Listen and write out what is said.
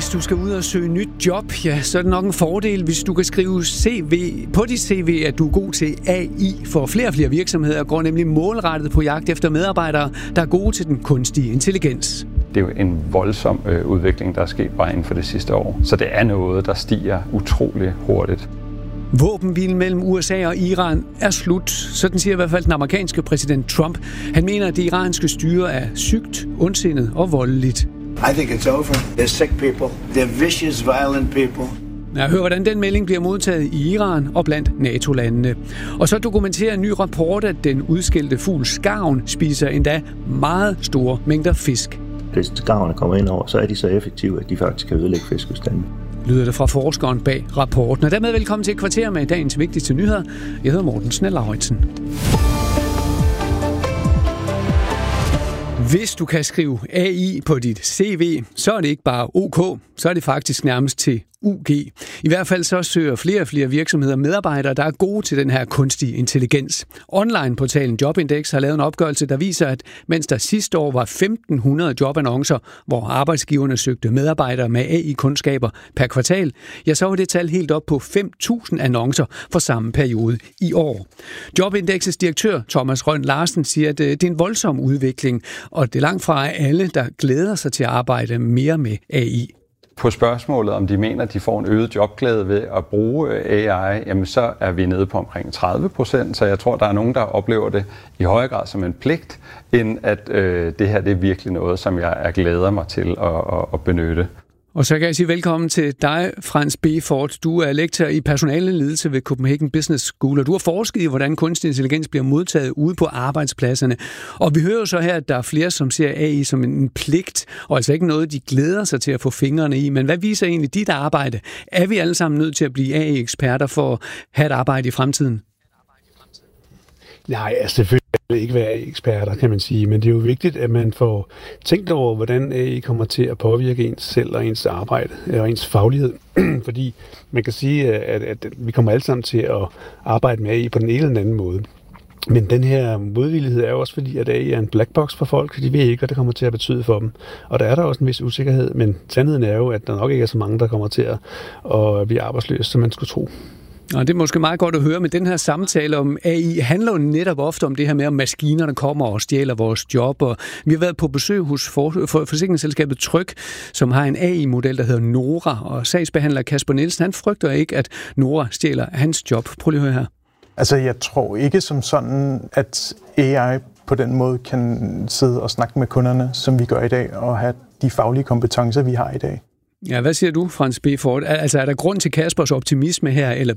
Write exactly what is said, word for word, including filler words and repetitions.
Hvis du skal ud og søge nyt job, ja, så er det nok en fordel, hvis du kan skrive C V på dit C V, at du er god til A I. For flere og flere virksomheder går nemlig målrettet på jagt efter medarbejdere, der er gode til den kunstige intelligens. Det er jo en voldsom øh, udvikling, der er sket bare inden for det sidste år. Så det er noget, der stiger utrolig hurtigt. Våbenhvilen mellem U S A og Iran er slut. Sådan siger i hvert fald den amerikanske præsident Trump. Han mener, at det iranske styre er sygt, ondsindet og voldeligt. I think it's over. They're sick people. They're vicious, violent people. Jeg hører, hvordan den melding bliver modtaget i Iran og blandt NATO-landene. Og så dokumenterer en ny rapport, at den udskilte fugl skarven spiser endda meget store mængder fisk. Hvis skarverne kommer ind over, så er de så effektive, at de faktisk kan ødelægge fiskebestanden. Lyder det fra forskeren bag rapporten. Og dermed velkommen til et kvarter med dagens vigtigste nyheder. Jeg hedder Morten Snell-Lauritsen. Hvis du kan skrive A I på dit C V, så er det ikke bare OK, så er det faktisk nærmest til U G. I hvert fald så søger flere og flere virksomheder medarbejdere, der er gode til den her kunstige intelligens. Online-portalen Jobindex har lavet en opgørelse, der viser, at mens der sidste år var femten hundrede jobannoncer, hvor arbejdsgiverne søgte medarbejdere med A I-kundskaber per kvartal, ja, så var det tal helt op på fem tusind annoncer for samme periode i år. Jobindexes direktør Thomas Rønn Larsen siger, at det er en voldsom udvikling, og det er langt fra alle, der glæder sig til at arbejde mere med A I. På spørgsmålet, om de mener, at de får en øget jobglæde ved at bruge A I, jamen så er vi nede på omkring tredive procent, så jeg tror, der er nogen, der oplever det i højere grad som en pligt, end at øh, det her det er virkelig noget, som jeg er glæder mig til at, at, at benytte. Og så kan jeg sige velkommen til dig, Frans Befort. Du er lektor i personaleledelse ved Copenhagen Business School, og du har forsket i, hvordan kunstig intelligens bliver modtaget ude på arbejdspladserne. Og vi hører jo så her, at der er flere, som ser A I som en pligt, og altså ikke noget, de glæder sig til at få fingrene i. Men hvad viser egentlig dit arbejde? Er vi alle sammen nødt til at blive A I-eksperter for at have et arbejde i fremtiden? Nej, altså selvfølgelig ikke være eksperter, kan man sige, men det er jo vigtigt, at man får tænkt over, hvordan A I kommer til at påvirke ens selv og ens arbejde og ens faglighed. Fordi man kan sige, at, at vi kommer alle sammen til at arbejde med A I på den ene eller den anden måde. Men den her modvillighed er jo også fordi, at A I er en black box for folk. De ved ikke, hvad det kommer til at betyde for dem. Og der er der også en vis usikkerhed, men sandheden er jo, at der nok ikke er så mange, der kommer til at, at blive arbejdsløse, som man skulle tro. Og det er måske meget godt at høre, men den her samtale om A I handler jo netop ofte om det her med, at maskinerne kommer og stjæler vores job. Og vi har været på besøg hos for, for, forsikringsselskabet Tryg, som har en A I-model, der hedder Nora. Og sagsbehandler Kasper Nielsen, han frygter ikke, at Nora stjæler hans job. Prøv lige at høre her. Altså, jeg tror ikke som sådan, at A I på den måde kan sidde og snakke med kunderne, som vi gør i dag, og have de faglige kompetencer, vi har i dag. Ja, hvad siger du, Frans Befort? Altså, er der grund til Kaspers optimisme her, eller